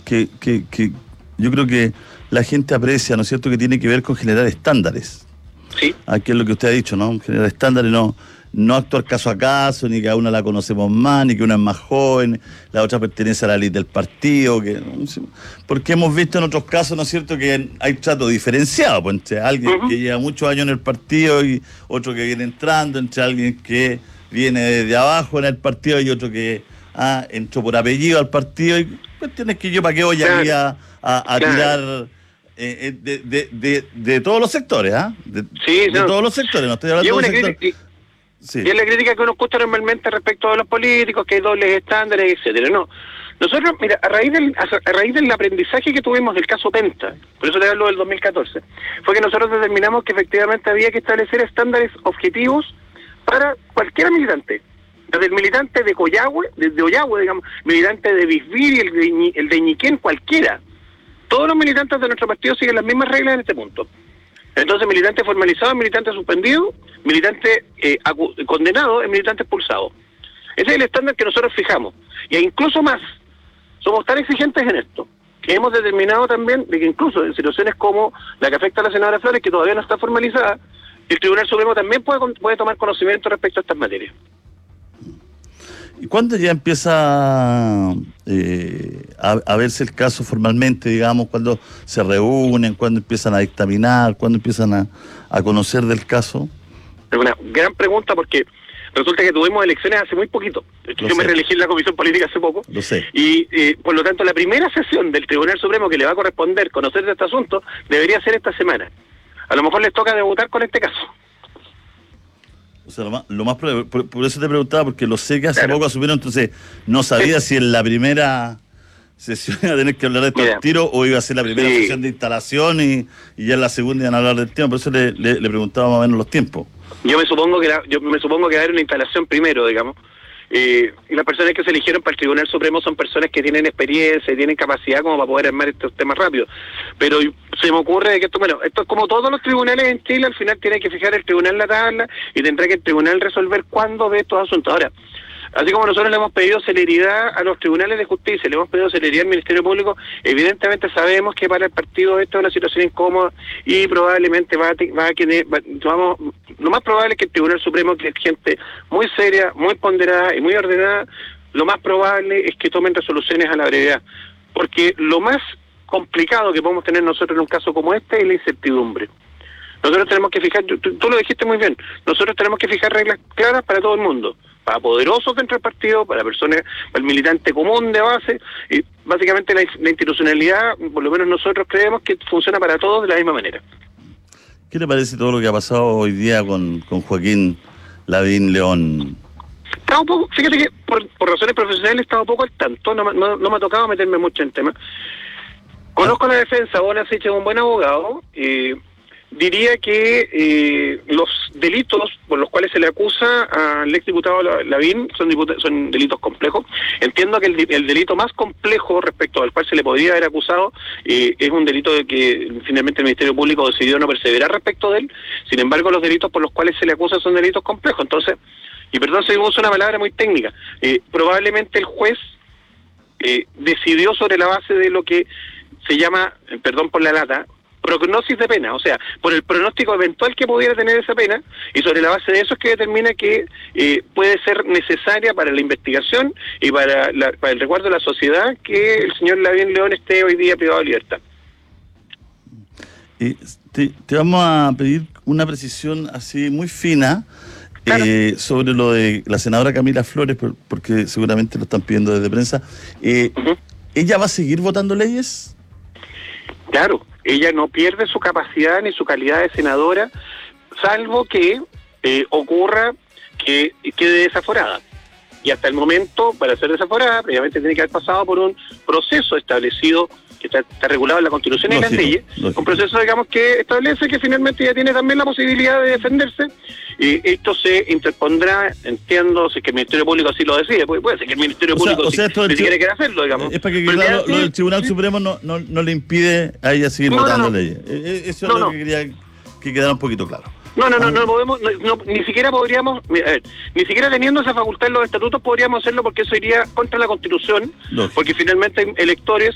que yo creo que la gente aprecia, ¿no es cierto?, que tiene que ver con generar estándares. Sí. Aquí es lo que usted ha dicho, ¿no? Generar estándares, no actuar caso a caso, ni que a una la conocemos más, ni que una es más joven, la otra pertenece a la élite del partido, porque hemos visto en otros casos, ¿no es cierto?, que hay trato diferenciado, pues, entre alguien que lleva muchos años en el partido y otro que viene entrando, entre alguien que viene desde abajo en el partido y otro que entró por apellido al partido, y cuestiones que yo para qué voy aquí a tirar de todos los sectores, de todos los sectores, no estoy hablando de los sectores. Sí. Y es la crítica que uno escucha normalmente respecto a los políticos, que hay dobles estándares, etcétera. No, nosotros, mira, a raíz del aprendizaje que tuvimos del caso Penta, por eso te hablo del 2014, fue que nosotros determinamos que efectivamente había que establecer estándares objetivos para cualquier militante. Desde el militante de Coyhaique, desde Ollagüe, digamos, militante de Bisbiri, el de Ñiquén, cualquiera. Todos los militantes de nuestro partido siguen las mismas reglas en este punto. Entonces, militante formalizado es militante suspendido, militante condenado es militante expulsado. Ese es el estándar que nosotros fijamos. Y incluso más, somos tan exigentes en esto, que hemos determinado también de que incluso en situaciones como la que afecta a la senadora Flores, que todavía no está formalizada, el Tribunal Supremo también puede tomar conocimiento respecto a estas materias. ¿Y cuándo ya empieza a verse el caso formalmente, digamos, cuando se reúnen, cuando empiezan a dictaminar, cuando empiezan a conocer del caso? Es una gran pregunta porque resulta que tuvimos elecciones hace muy poquito. Yo me reelegí en la Comisión Política hace poco. Lo sé. Y por lo tanto la primera sesión del Tribunal Supremo que le va a corresponder conocer de este asunto debería ser esta semana. A lo mejor les toca debutar con este caso. O sea, lo más probable, por eso te preguntaba, porque lo sé que hace poco asumieron, entonces no sabía si en la primera sesión iba a tener que hablar de estos tiros o iba a ser la primera sesión de instalación y ya en la segunda iban a hablar del tema, por eso le preguntaba más o menos los tiempos. Yo me supongo que va a haber una instalación primero, digamos. Y las personas que se eligieron para el Tribunal Supremo son personas que tienen experiencia y tienen capacidad como para poder armar estos temas rápido. Pero se me ocurre que esto es como todos los tribunales en Chile, al final tiene que fijar el tribunal la tabla y tendrá que el tribunal resolver cuándo ve estos asuntos. Ahora, así como nosotros le hemos pedido celeridad a los tribunales de justicia, le hemos pedido celeridad al Ministerio Público, evidentemente sabemos que para el partido esto es una situación incómoda y probablemente lo más probable es que el Tribunal Supremo, que es gente muy seria, muy ponderada y muy ordenada, lo más probable es que tomen resoluciones a la brevedad. Porque lo más complicado que podemos tener nosotros en un caso como este es la incertidumbre. Nosotros tenemos que fijar, tú lo dijiste muy bien, nosotros tenemos que fijar reglas claras para todo el mundo, para poderosos dentro del partido, para personas, para el militante común de base, y básicamente la institucionalidad, por lo menos nosotros creemos que funciona para todos de la misma manera. ¿Qué le parece todo lo que ha pasado hoy día con Joaquín Lavín León? Estaba un poco, fíjate que por razones profesionales estaba un poco al tanto, no me ha tocado meterme mucho en tema. Conozco la defensa, vos has hecho un buen abogado, diría que los delitos por los cuales se le acusa al exdiputado Lavín son delitos complejos. Entiendo que el delito más complejo respecto al cual se le podría haber acusado es un delito de que finalmente el Ministerio Público decidió no perseverar respecto de él. Sin embargo, los delitos por los cuales se le acusa son delitos complejos. Entonces, y perdón si uso una palabra muy técnica, probablemente el juez decidió sobre la base de lo que se llama, perdón por la lata, prognosis de pena, o sea, por el pronóstico eventual que pudiera tener esa pena, y sobre la base de eso es que determina que puede ser necesaria para la investigación y para el resguardo de la sociedad que el señor Lavín León esté hoy día privado de libertad. Te vamos a pedir una precisión así muy fina sobre lo de la senadora Camila Flores, porque seguramente lo están pidiendo desde prensa. ¿Ella va a seguir votando leyes? Claro, ella no pierde su capacidad ni su calidad de senadora, salvo que ocurra que quede desaforada. Y hasta el momento, para ser desaforada, previamente tiene que haber pasado por un proceso establecido, que está regulado en la Constitución y en las leyes, un proceso, digamos, que establece que finalmente ella tiene también la posibilidad de defenderse, y esto se interpondrá, entiendo, si es que el Ministerio Público así lo decide, puede ser que el Ministerio Público si quiere hacerlo, digamos. Es para que claro, lo del Tribunal Supremo no le impide a ella seguir votando leyes. Eso es lo que quería que quedara un poquito claro. No podemos, ni siquiera podríamos, ni siquiera teniendo esa facultad en los estatutos podríamos hacerlo, porque eso iría contra la Constitución, porque finalmente hay electores